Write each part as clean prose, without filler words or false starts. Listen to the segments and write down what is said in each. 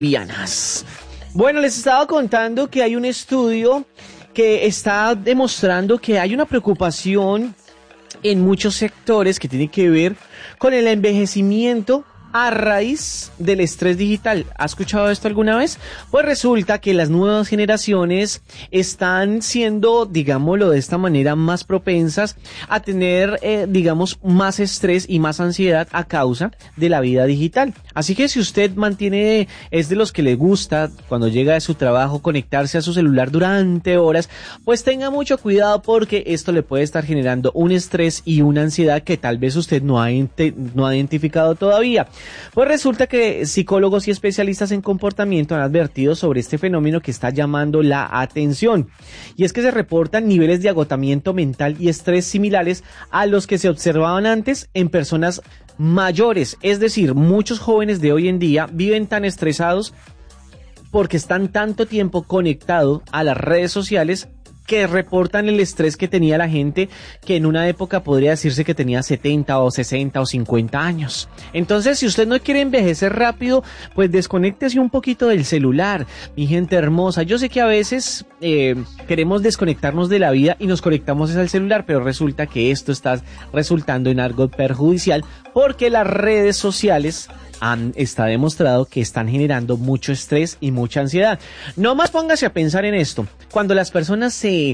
Vianas. Bueno, les estaba contando que hay un estudio que está demostrando que hay una preocupación en muchos sectores que tiene que ver con el envejecimiento a raíz del estrés digital. ¿Has escuchado esto alguna vez? Pues resulta que las nuevas generaciones están siendo, digámoslo de esta manera, más propensas a tener, más estrés y más ansiedad a causa de la vida digital. Así que si usted es de los que le gusta cuando llega de su trabajo conectarse a su celular durante horas, pues tenga mucho cuidado porque esto le puede estar generando un estrés y una ansiedad que tal vez usted no ha identificado todavía. Pues resulta que psicólogos y especialistas en comportamiento han advertido sobre este fenómeno que está llamando la atención. Y es que se reportan niveles de agotamiento mental y estrés similares a los que se observaban antes en personas mayores. Es decir, muchos jóvenes de hoy en día viven tan estresados porque están tanto tiempo conectados a las redes sociales que reportan el estrés que tenía la gente que en una época podría decirse que tenía 70 o 60 o 50 años. Entonces, si usted no quiere envejecer rápido, pues desconéctese un poquito del celular, mi gente hermosa. Yo sé que a veces queremos desconectarnos de la vida y nos conectamos al celular, pero resulta que esto está resultando en algo perjudicial porque las redes sociales está demostrado que están generando mucho estrés y mucha ansiedad. No más póngase a pensar en esto. Cuando las personas se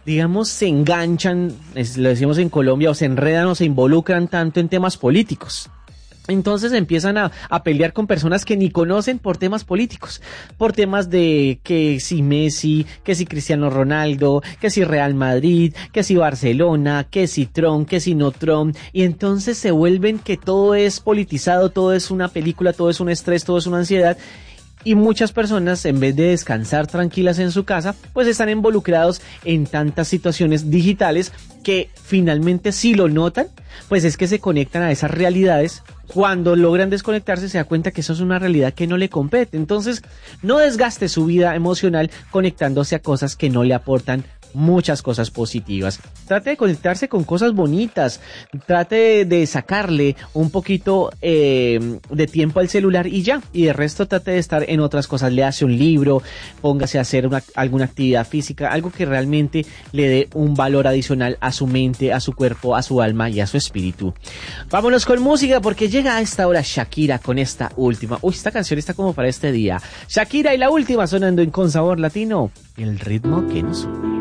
enganchan, lo decimos en Colombia, o se enredan o se involucran tanto en temas políticos. Entonces empiezan a pelear con personas que ni conocen por temas políticos, por temas de que si Messi, que si Cristiano Ronaldo, que si Real Madrid, que si Barcelona, que si Trump, que si no Trump, y entonces se vuelven que todo es politizado, todo es una película, todo es un estrés, todo es una ansiedad. Y muchas personas, en vez de descansar tranquilas en su casa, pues están involucrados en tantas situaciones digitales que finalmente, si lo notan, pues es que se conectan a esas realidades. Cuando logran desconectarse se da cuenta que eso es una realidad que no le compete. Entonces, no desgaste su vida emocional conectándose a cosas que no le aportan muchas cosas positivas. Trate de conectarse con cosas bonitas, trate de sacarle un poquito de tiempo al celular y ya, y de resto trate de estar en otras cosas. Léase un libro, póngase a hacer alguna actividad física, algo que realmente le dé un valor adicional a su mente, a su cuerpo, a su alma y a su espíritu. Vámonos con música porque llega a esta hora Shakira con esta última. Uy, esta canción está como para este día. Shakira y la última sonando en Con Sabor Latino, el ritmo que nos une.